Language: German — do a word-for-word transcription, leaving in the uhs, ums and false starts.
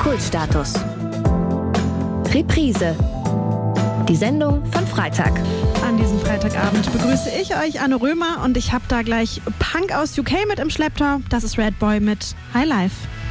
Kultstatus. Reprise. Die Sendung von Freitag. An diesem Freitagabend begrüße ich euch, Anne Römer, und ich habe da gleich Punk aus U K mit im Schlepptau. Das ist Red Boy mit High Life.